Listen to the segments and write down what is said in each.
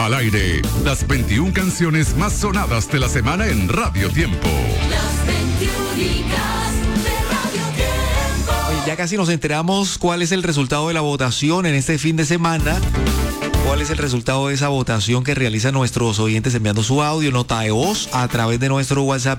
Al aire, las 21 canciones más sonadas de la semana en Radio Tiempo. Las 21 de Radio Tiempo. Oye, ya casi nos enteramos cuál es el resultado de la votación en este fin de semana. ¿Cuál es el resultado de esa votación que realizan nuestros oyentes enviando su audio, nota de voz, a través de nuestro WhatsApp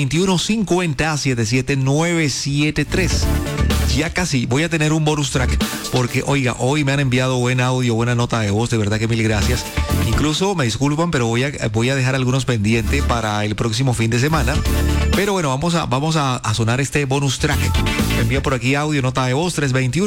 321-50-77973? Ya casi voy a tener un bonus track porque, oiga, hoy me han enviado buen audio, buena nota de voz, de verdad que mil gracias. Incluso me disculpan, pero voy a dejar algunos pendientes para el próximo fin de semana. Pero bueno, vamos a sonar este bonus track. Me envía por aquí audio, nota de voz,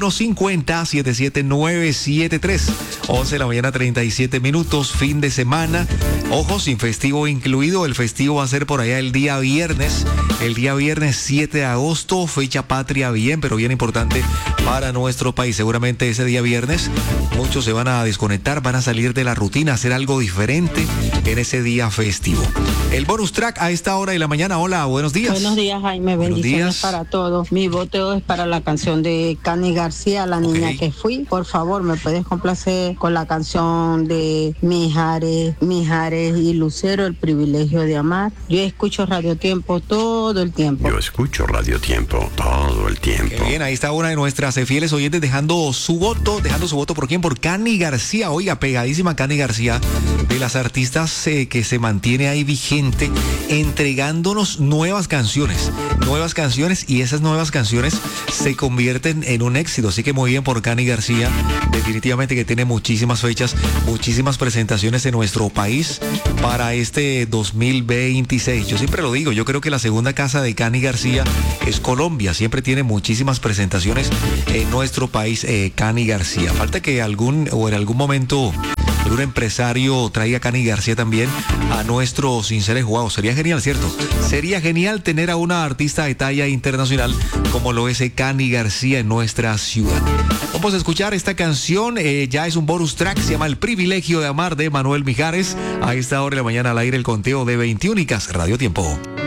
321-50-77973. 11 de la mañana, 37 minutos, fin de semana. Ojo, sin festivo incluido. El festivo va a ser por allá el día viernes. El día viernes 7 de agosto, fecha patria bien, pero bien importante para nuestro país. Seguramente ese día viernes muchos se van a desconectar, van a salir de la rutina, hacer algo diferente en ese día festivo. El bonus track a esta hora de la mañana. Hola, buenos días. Buenos días, Jaime. Buenos Bendiciones días para todos. Mi voto es para la canción de Cani García, La Niña que Fui. Por favor, ¿me puedes complacer con la canción de Mijares y Lucero, El Privilegio de Amar? Yo escucho Radio Tiempo todo el tiempo. Yo escucho Radio Tiempo todo el tiempo. Qué bien, ahí está una de nuestras fieles oyentes dejando su voto. ¿Por quién? Por Cani García. Oiga, pegadísima Cani García, de las artistas que se mantiene ahí vigente, entregándonos nuevas canciones, y esas nuevas canciones se convierten en un éxito. Así que muy bien por Cani García, definitivamente que tiene muchísimas fechas, muchísimas presentaciones en nuestro país para este 2026. Yo siempre lo digo, yo creo que la segunda casa de Cani García es Colombia, siempre tiene muchísimas presentaciones en nuestro país, Cani García. Falta que en algún momento algún empresario traiga a Cani García también a nuestros sinceros jugados. Sería genial, ¿cierto? Sería genial tener a una artista de talla internacional como lo es Cani García en nuestra ciudad. Vamos a escuchar esta canción, ya es un bonus track, se llama El Privilegio de Amar, de Manuel Mijares. A esta hora de la mañana al aire, el conteo de 21 Radio Tiempo.